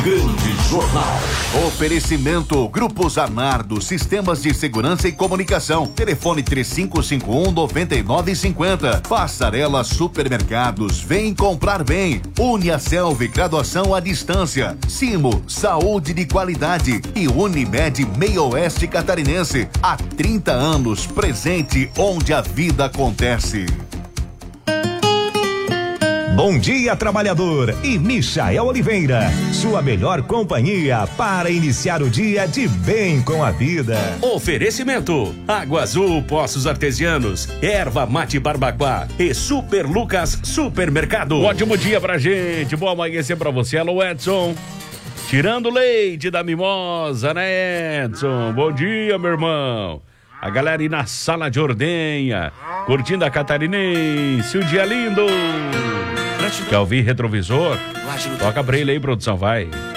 Grande Jornal. Oferecimento Grupo Zanardo, Sistemas de Segurança e Comunicação. Telefone 3551-9950. Passarela Supermercados, vem comprar bem. Uniaselv, graduação à distância. Simo, saúde de qualidade. E Unimed Meio Oeste Catarinense. Há 30 anos, presente onde a vida acontece. Bom dia, trabalhador, e Michael Oliveira, sua melhor companhia para iniciar o dia de bem com a vida. Oferecimento: Água Azul Poços Artesianos, Erva Mate Barbacoa e Super Lucas Supermercado. Ótimo dia pra gente, bom amanhecer pra você. Alô, Edson, tirando leite da mimosa, né, Edson? Bom dia, meu irmão. A galera aí na sala de ordenha, curtindo a Catarinense, o dia lindo. Quer ouvir Retrovisor? Toca pra ele aí, produção, vai.